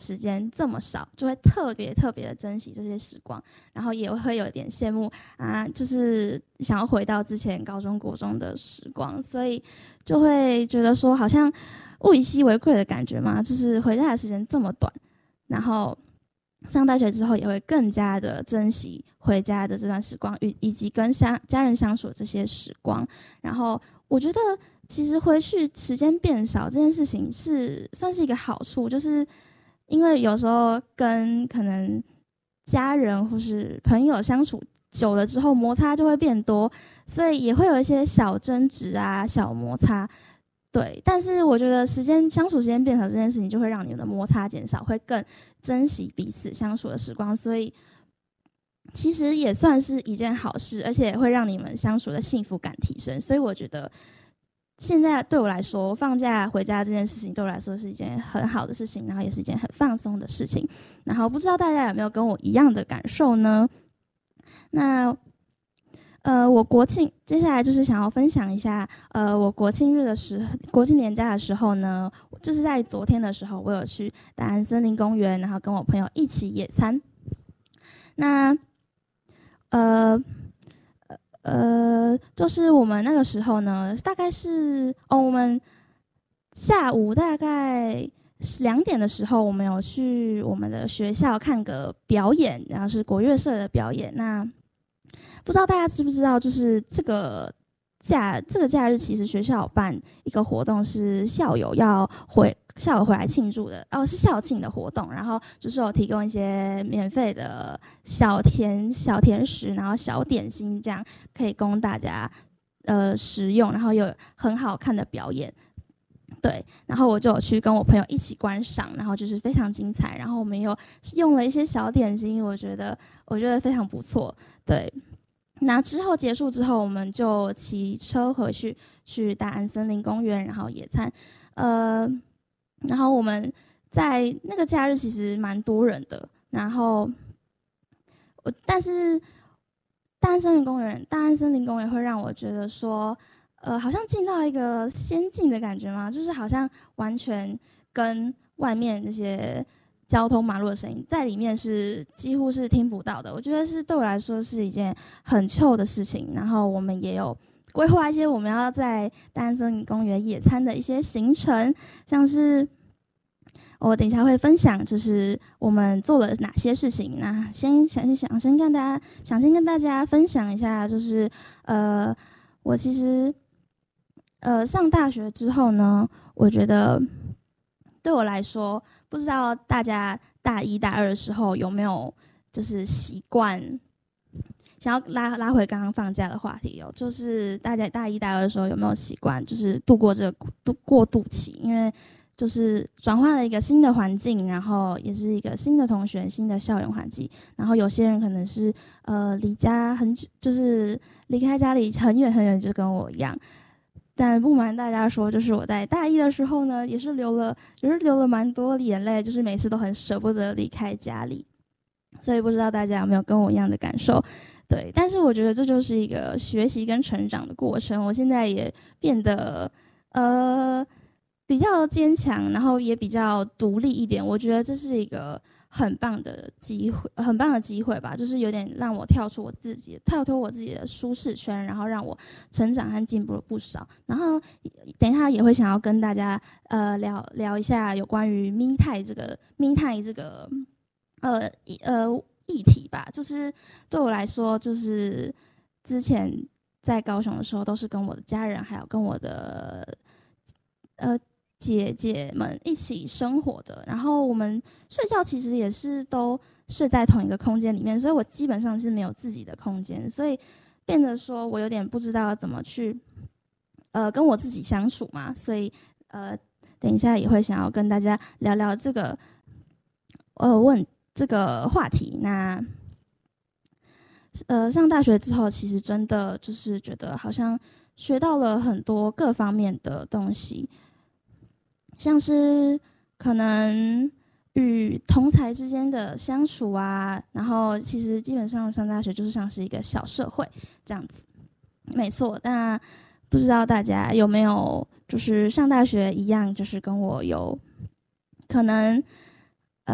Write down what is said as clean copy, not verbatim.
时间这么少，就会特别特别的珍惜这些时光，然后也会有点羡慕啊，就是想要回到之前高中国中的时光，所以就会觉得说好像物以稀为贵的感觉嘛，就是回家的时间这么短，然后上大学之后也会更加的珍惜回家的这段时光，以及跟家人相处的这些时光。然后我觉得其实回去时间变少这件事情算是一个好处，就是因为有时候跟可能家人或是朋友相处久了之后，摩擦就会变多，所以也会有一些小争执啊、小摩擦。对，但是我觉得相处时间变少这件事情，就会让你们的摩擦减少，会更珍惜彼此相处的时光，所以其实也算是一件好事，而且会让你们相处的幸福感提升。所以我觉得现在对我来说，放假回家这件事情对我来说是一件很好的事情，然后也是一件很放松的事情。然后不知道大家有没有跟我一样的感受呢？那我国庆接下来就是想要分享一下，我国庆年假的时候呢，就是在昨天的时候，我有去大安森林公园，然后跟我朋友一起野餐。那就是我们那个时候呢，大概是我们下午大概2点的时候，我们有去我们的学校看个表演，然后是国乐社的表演。那不知道大家知不知道，就是这个假日，其实学校有办一个活动，是校友回来庆祝的，是校庆的活动。然后就是有提供一些免费的小甜食，然后小点心，这样可以供大家食用，然后有很好看的表演。对，然后我就有去跟我朋友一起观赏，然后就是非常精彩。然后我们又用了一些小点心，我觉得非常不错。对。那之后结束之后，我们就骑车回去大安森林公园，然后野餐。然后我们在那个假日其实蛮多人的，然后但是大安森林公园会让我觉得说，好像进到一个仙境的感觉嘛，就是好像完全跟外面那些交通马路的声音在里面是几乎是听不到的。我觉得对我来说是一件很chill的事情。然后我们也有规划一些我们要在大安森林公园野餐的一些行程，像是我等一下会分享，就是我们做了哪些事情。那想先跟大家分享一下，就是我其实上大学之后呢，我觉得对我来说，不知道大家大1、大2的时候有没有就是习惯，想要拉回刚刚放假的话题哦，就是大家大1、大2的时候有没有习惯，就是度过这个过渡期？因为就是转换了一个新的环境，然后也是一个新的同学、新的校园环境。然后有些人可能是离家很久，就是离开家里很远很远，就跟我一样。但不瞒大家说，就是我在大1的时候呢，也是流了蛮多眼泪，就是每次都很舍不得离开家里。所以不知道大家有没有跟我一样的感受？对，但是我觉得这就是一个学习跟成长的过程。我现在也变得比较坚强，然后也比较独立一点。我觉得这是一个很棒的机会吧，就是有点让我跳脱我自己的舒适圈，然后让我成长和进步了不少。然后等一下也会想要跟大家聊一下有关于me time这个议题吧。就是对我来说，就是之前在高雄的时候，都是跟我的家人还有跟我的姐姐们一起生活的，然后我们睡觉其实也是都睡在同一个空间里面，所以我基本上是没有自己的空间，所以变得说我有点不知道怎么去跟我自己相处嘛，所以等一下也会想要跟大家聊聊这个问这个话题。那上大学之后，其实真的就是觉得好像学到了很多各方面的东西。像是可能与同才之间的相处啊，然后其实基本上上大学就是像是一个小社会这样子，没错。那不知道大家有没有就是上大学一样，就是跟我有可能